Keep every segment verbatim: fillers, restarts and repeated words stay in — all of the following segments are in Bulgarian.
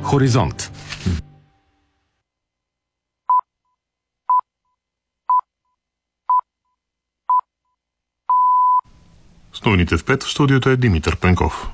Хоризонт. С новините в пет в студиото е Димитър Пенков.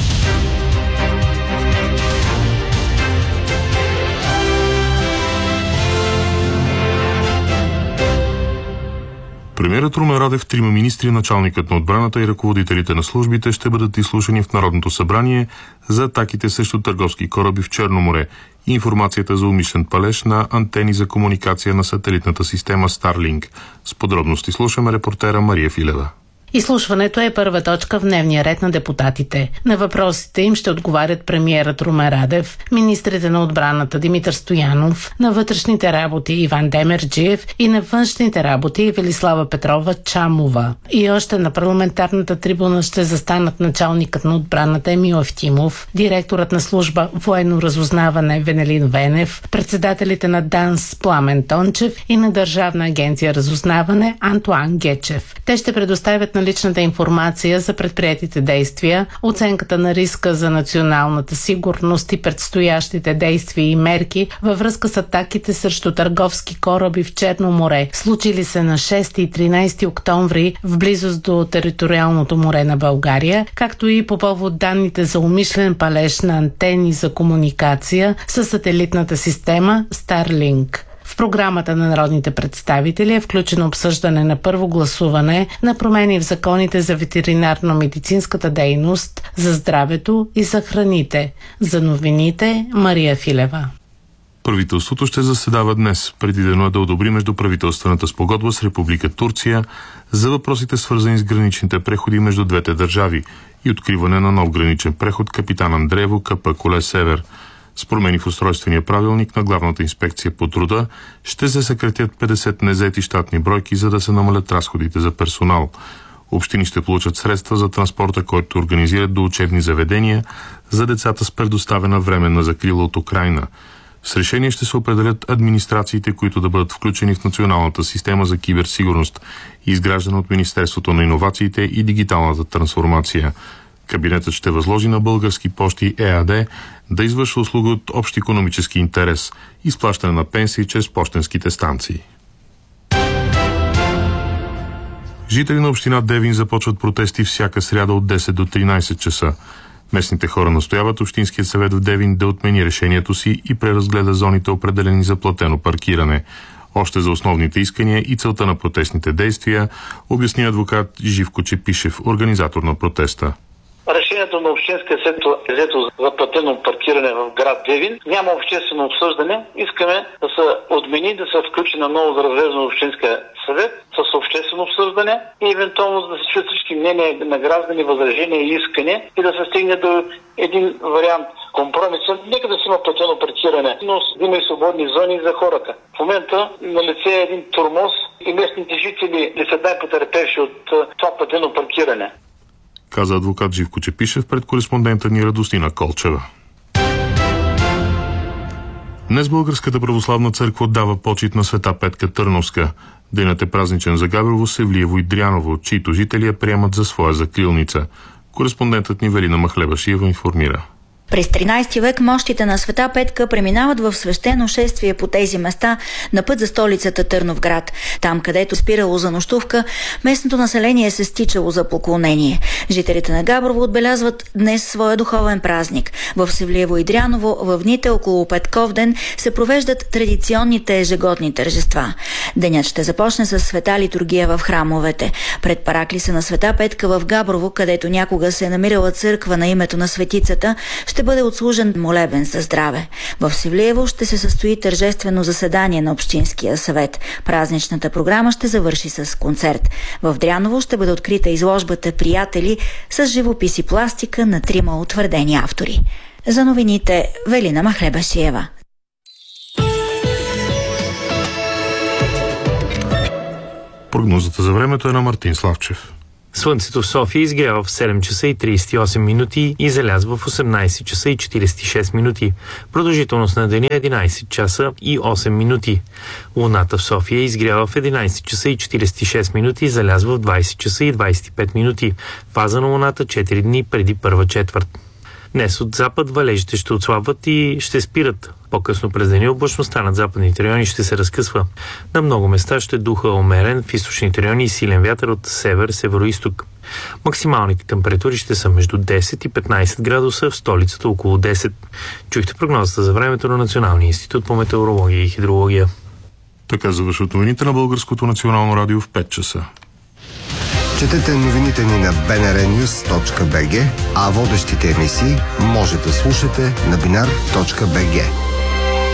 Премиерът Румен Радев, трима министри, началникът на отбраната и ръководителите на службите ще бъдат изслушани в Народното събрание за атаките срещу търговски кораби в Черно море и информацията за умишлен палеж на антени за комуникация на сателитната система Starlink. С подробности слушаме репортера Мария Филева. Изслушването е първа точка в дневния ред на депутатите. На въпросите им ще отговарят премиерът Румен Радев, министрите на отбраната Димитър Стоянов, на вътрешните работи Иван Демерджиев и на външните работи Велислава Петрова Чамова. И още на парламентарната трибуна ще застанат началникът на отбраната Емил Евтимов, директорът на служба военно разузнаване Венелин Венев, председателите на ДАНС Пламен Тончев и на Държавна агенция разузнаване Антуан Гечев. Те ще предоставят на личната информация за предприетите действия, оценката на риска за националната сигурност и предстоящите действия и мерки във връзка с атаките срещу търговски кораби в Черно море, случили се на шести и тринайсети октомври в близост до териториалното море на България, както и по повод данните за умишлен палеж на антени за комуникация с сателитната система Starlink. В програмата на народните представители е включено обсъждане на първо гласуване на промени в законите за ветеринарно-медицинската дейност, за здравето и за храните. За новините Мария Филева. Правителството ще заседава днес. Предвидено е да одобри междуправителствената спогодба с Република Турция за въпросите, свързани с граничните преходи между двете държави и откриване на нов граничен преход Капитан Андреево КП Коле Север. С промени в устройствения правилник на Главната инспекция по труда ще се съкратят петдесет незаети щатни бройки, за да се намалят разходите за персонал. Общини ще получат средства за транспорта, който организират до учебни заведения за децата с предоставена временна закрила от Украйна. С решение ще се определят администрациите, които да бъдат включени в националната система за киберсигурност, изграждана от Министерството на иновациите и дигиталната трансформация. Кабинетът ще възложи на Български пощи ЕАД да извършва услуга от общ икономически интерес, изплащане на пенсии чрез пощенските станции. Жители на община Девин започват протести всяка сряда от десет до тринайсет часа. Местните хора настояват Общинският съвет в Девин да отмени решението си и преразгледа зоните, определени за платено паркиране. Още за основните искания и целта на протестните действия обясни адвокат Живко Чепишев, организатор на протеста. Решението на Общинския съвет е взето за платено паркиране в град Девин. Няма обществено обсъждане. Искаме да се отмени, да се включи на ново за разглеждане на Общинския съвет с обществено обсъждане и евентуално да се чуят всички мнения на граждани, възражения и искания и да се стигне до един вариант компромиса. Нека да си има платено паркиране, но да има и свободни зони за хората. В момента на лице е един тормоз и местните жители ли са най-потърпевши от това платено паркиране, каза адвокат Живко Чепишев пред кореспондента ни Радостина Колчева. Днес Българската православна църква отдава почит на Света Петка Търновска. Денят е празничен за Габрово, Севлиево и Дряново, чието жители я приемат за своя закрилница. Кореспондентът ни Велина Махлебашиева информира. През тринайсети век мощите на Света Петка преминават в свещено шествие по тези места на път за столицата Търновград. Там, където спирало за нощувка, местното население се стичало за поклонение. Жителите на Габрово отбелязват днес своя духовен празник. В Севлиево и Дряново в дните около Петков ден се провеждат традиционните ежегодни тържества. Денят ще започне с света литургия в храмовете. Пред параклиса на Света Петка в Габрово, където някога се е намирала църква на името на светицата, ще бъде отслужен молебен за здраве. В Севлиево ще се състои тържествено заседание на Общинския съвет. Празничната програма ще завърши с концерт. В Дряново ще бъде открита изложбата «Приятели» с живопис и пластика на трима утвърдени автори. За новините Велина Махлебашиева. Прогнозата за времето е на Мартин Славчев. Слънцето в София изгрява в седем часа и трийсет и осем минути и залязва в осемнайсет часа и четирийсет и шест минути. Продължителност на деня е единайсет часа и осем минути. Луната в София изгрява в единайсет часа и четирийсет и шест минути и залязва в двайсет часа и двайсет и пет минути. Фаза на Луната четири дни преди първа четвърт. Днес от запад валежите ще отслабват и ще спират. По-късно през деня облачността над западните райони ще се разкъсва. На много места ще духа умерен, в източните райони и силен вятър от север-североизток. Максималните температури ще са между десет и петнайсет градуса, в столицата около десет. Чухте прогнозата за времето на Националния институт по метеорология и хидрология. Така завършват новините на Българското национално радио в пет часа. Четете новините ни на би ен ар нюз точка би джи, а водещите емисии може да слушате на бинар точка би джи.